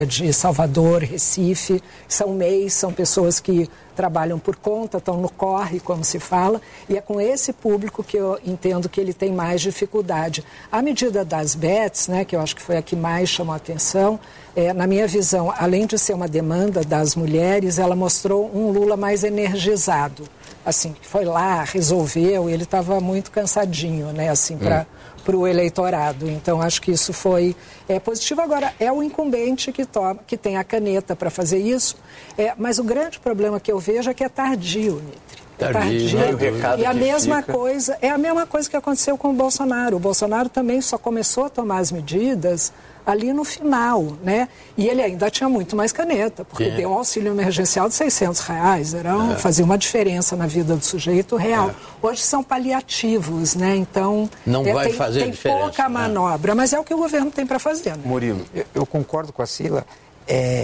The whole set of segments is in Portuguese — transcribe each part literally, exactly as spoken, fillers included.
de Salvador, Recife, são M E Is, são pessoas que trabalham por conta, estão no corre, como se fala, e é com esse público que eu entendo que ele tem mais dificuldade. A medida das bets, né, que eu acho que foi a que mais chamou a atenção, é, na minha visão, além de ser uma demanda das mulheres, ela mostrou um Lula mais energizado, assim, que foi lá, resolveu, ele estava muito cansadinho, né, assim, para... Hum. para o eleitorado. Então, acho que isso foi é, positivo. Agora, é o incumbente que, toma, que tem a caneta para fazer isso, é, mas o grande problema que eu vejo é que é tardio, Nitri. É tardio. tardio. E a mesma fica... coisa, é a mesma coisa que aconteceu com o Bolsonaro. O Bolsonaro também só começou a tomar as medidas ali no final, né? E ele ainda tinha muito mais caneta, porque é. deu um auxílio emergencial de seiscentos reais, era um, é. fazia uma diferença na vida do sujeito real. É. Hoje são paliativos, né? Então, não é, vai tem, fazer tem diferença, pouca manobra, né? Mas é o que o governo tem para fazer, né? Murilo, eu, eu concordo com a Cila, é,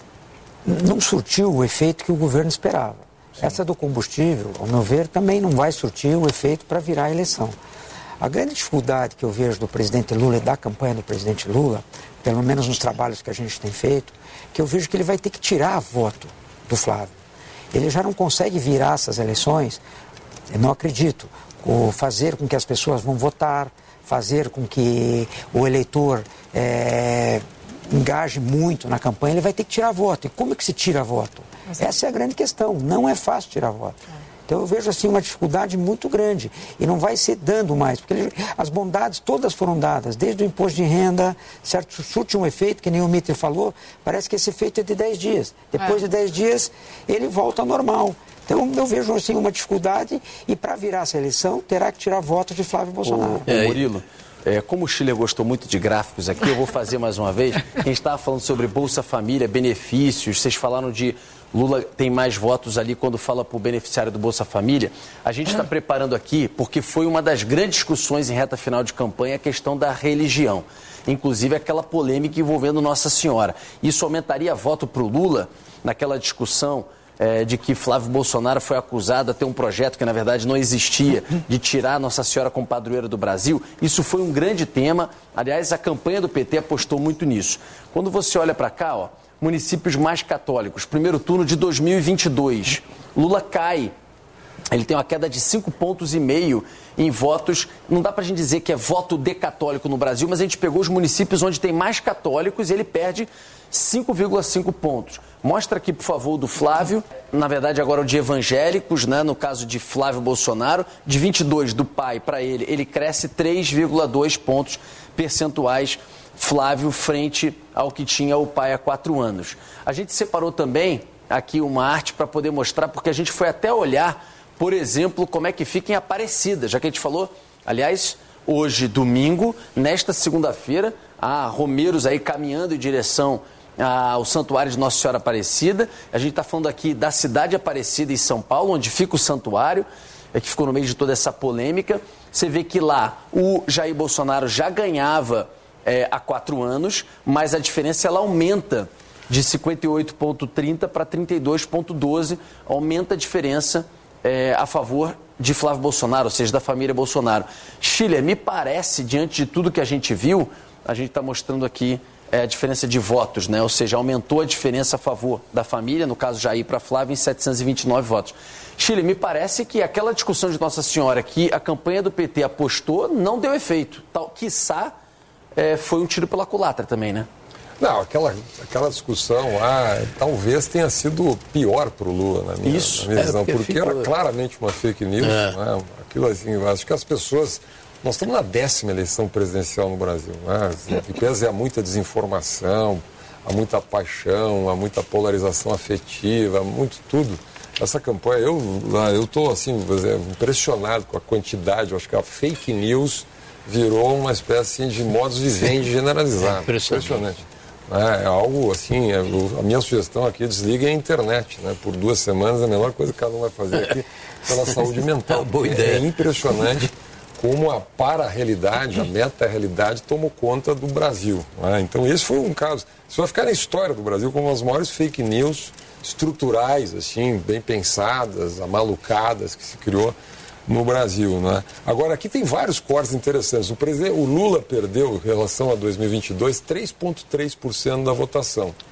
não surtiu o efeito que o governo esperava. Sim. Essa do combustível, ao meu ver, também não vai surtir o efeito para virar a eleição. A grande dificuldade que eu vejo do presidente Lula e da campanha do presidente Lula, pelo menos nos trabalhos que a gente tem feito, que eu vejo que ele vai ter que tirar voto do Flávio. Ele já não consegue virar essas eleições, eu não acredito, fazer com que as pessoas vão votar, fazer com que o eleitor é, engaje muito na campanha, ele vai ter que tirar voto. E como é que se tira voto? Essa é a grande questão, não é fácil tirar voto. Então eu vejo assim uma dificuldade muito grande e não vai ser dando mais, porque ele, as bondades todas foram dadas, desde o imposto de renda, certo, surte um efeito, que nem o Mitter falou, parece que esse efeito é de dez dias. Depois é. de dez dias ele volta ao normal. Então eu vejo assim uma dificuldade e para virar essa eleição terá que tirar votos de Flávio Bolsonaro. O, o Murilo, é, como o Schiller gostou muito de gráficos aqui, eu vou fazer mais uma vez. A gente estava falando sobre Bolsa Família, benefícios, vocês falaram de Lula tem mais votos ali quando fala para o beneficiário do Bolsa Família. A gente está preparando aqui porque foi uma das grandes discussões em reta final de campanha a questão da religião. Inclusive aquela polêmica envolvendo Nossa Senhora. Isso aumentaria voto para o Lula naquela discussão é, de que Flávio Bolsonaro foi acusado de ter um projeto que na verdade não existia, de tirar Nossa Senhora como padroeira do Brasil. Isso foi um grande tema. Aliás, a campanha do P T apostou muito nisso. Quando você olha para cá, ó, municípios mais católicos, primeiro turno de dois mil e vinte e dois, Lula cai, ele tem uma queda de cinco pontos e meio em votos, não dá pra gente dizer que é voto de católico no Brasil, mas a gente pegou os municípios onde tem mais católicos e ele perde cinco vírgula cinco pontos. Mostra aqui, por favor, do Flávio, na verdade agora o de evangélicos, né, no caso de Flávio Bolsonaro, de vinte e dois do pai para ele, ele cresce três vírgula dois pontos percentuais, Flávio frente ao que tinha o pai há quatro anos. A gente separou também aqui uma arte para poder mostrar, porque a gente foi até olhar, por exemplo, como é que fica em Aparecida, já que a gente falou, aliás, hoje, domingo, nesta segunda-feira, há romeiros aí caminhando em direção ao Santuário de Nossa Senhora Aparecida. A gente está falando aqui da cidade de Aparecida, em São Paulo, onde fica o santuário, é que ficou no meio de toda essa polêmica. Você vê que lá o Jair Bolsonaro já ganhava É, há quatro anos, mas a diferença ela aumenta de cinquenta e oito vírgula trinta para trinta e dois vírgula doze, aumenta a diferença é, a favor de Flávio Bolsonaro, ou seja, da família Bolsonaro. Schiller, me parece, diante de tudo que a gente viu, a gente está mostrando aqui é, a diferença de votos, né? Ou seja, aumentou a diferença a favor da família, no caso Jair para Flávio, em setecentos e vinte e nove votos. Schiller, me parece que aquela discussão de Nossa Senhora que a campanha do P T apostou não deu efeito, tal, quiçá É, foi um tiro pela culatra também, né? Não, aquela, aquela discussão lá talvez tenha sido pior para o Lula, na minha, Isso, na minha é, visão, porque, porque fica... era claramente uma fake news. É. Né? Aquilo assim, acho que as pessoas... Nós estamos na décima eleição presidencial no Brasil. Né? E pese a muita desinformação, há muita paixão, há muita polarização afetiva, há muito tudo. Essa campanha, eu estou assim, impressionado com a quantidade, eu acho que a fake news virou uma espécie de modus vivendi generalizado. É impressionante. impressionante. É, é algo assim, é, a minha sugestão aqui, desligue a internet, né? Por duas semanas, a melhor coisa que cada um vai fazer aqui pela saúde mental. Boa ideia. É impressionante como a para-realidade, a meta-realidade tomou conta do Brasil. Né? Então esse foi um caso, isso vai ficar na história do Brasil como as maiores fake news estruturais, assim, bem pensadas, amalucadas que se criou no Brasil, né? Agora, aqui tem vários cortes interessantes. O, presidente, o Lula perdeu, em relação a dois mil e vinte e dois, três vírgula três por cento da votação.